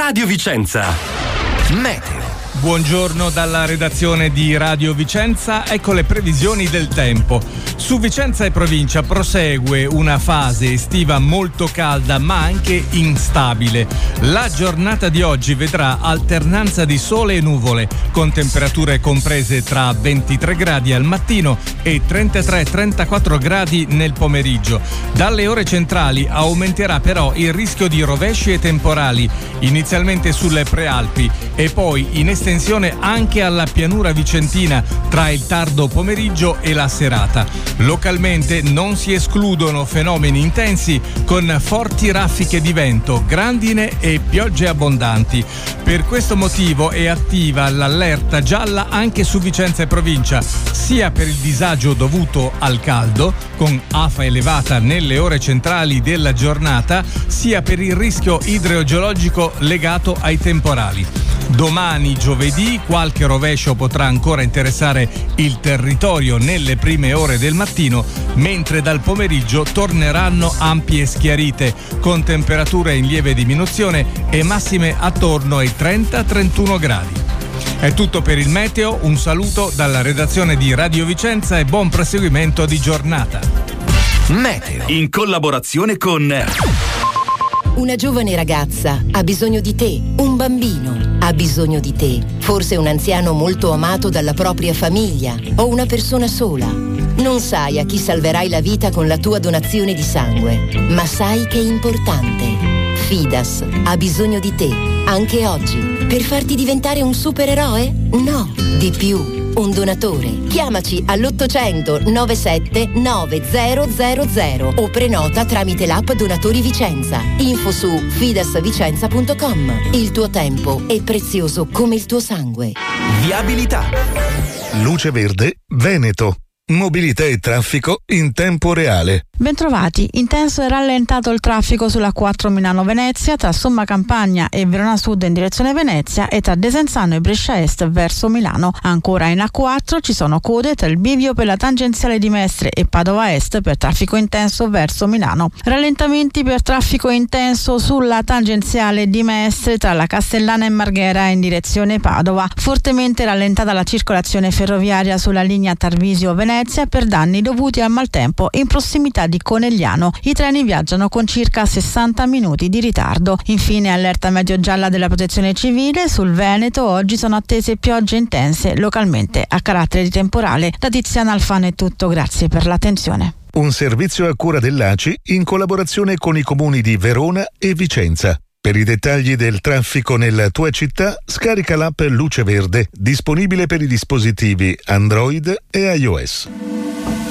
Radio Vicenza. Meteo. Buongiorno dalla redazione di Radio Vicenza, ecco le previsioni del tempo. Su Vicenza e provincia prosegue una fase estiva molto calda ma anche instabile. La giornata di oggi vedrà alternanza di sole e nuvole, con temperature comprese tra 23 gradi al mattino e 33-34 gradi nel pomeriggio. Dalle ore centrali aumenterà però il rischio di rovesci e temporali, inizialmente sulle prealpi e poi in estensione anche alla pianura vicentina tra il tardo pomeriggio e la serata. Localmente non si escludono fenomeni intensi con forti raffiche di vento, grandine e piogge abbondanti. Per questo motivo è attiva l'allerta gialla anche su Vicenza e provincia, sia per il disagio dovuto al caldo, con afa elevata nelle ore centrali della giornata, sia per il rischio idrogeologico legato ai temporali. Domani, giovedì, qualche rovescio potrà ancora interessare il territorio nelle prime ore del mattino, mentre dal pomeriggio torneranno ampie schiarite, con temperature in lieve diminuzione e massime attorno ai 30-31 gradi. È tutto per il meteo, un saluto dalla redazione di Radio Vicenza e buon proseguimento di giornata. Meteo, in collaborazione con... Una giovane ragazza ha bisogno di te, un bambino ha bisogno di te, forse un anziano molto amato dalla propria famiglia o una persona sola. Non sai a chi salverai la vita con la tua donazione di sangue, ma sai che è importante. Fidas ha bisogno di te, anche oggi, per farti diventare un supereroe? No, di più. Un donatore. Chiamaci all'800 97 9000 o prenota tramite l'app Donatori Vicenza. Info su fidasvicenza.com. Il tuo tempo è prezioso come il tuo sangue. Viabilità. Luce Verde Veneto. Mobilità e traffico in tempo reale. Bentrovati, intenso e rallentato il traffico sulla 4 Milano-Venezia tra Somma Campagna e Verona Sud in direzione Venezia e tra Desenzano e Brescia Est verso Milano. Ancora in A4 ci sono code tra il bivio per la tangenziale di Mestre e Padova Est per traffico intenso verso Milano. Rallentamenti per traffico intenso sulla tangenziale di Mestre tra la Castellana e Marghera in direzione Padova. Fortemente rallentata la circolazione ferroviaria sulla linea Tarvisio-Venezia per danni dovuti al maltempo in prossimità di Conegliano. I treni viaggiano con circa 60 minuti di ritardo. Infine allerta medio gialla della Protezione Civile sul Veneto. Oggi sono attese piogge intense localmente a carattere di temporale. Da Tiziana Alfano è tutto, grazie per l'attenzione. Un servizio a cura dell'ACI in collaborazione con i comuni di Verona e Vicenza. Per i dettagli del traffico nella tua città, scarica l'app Luce Verde, disponibile per i dispositivi Android e iOS.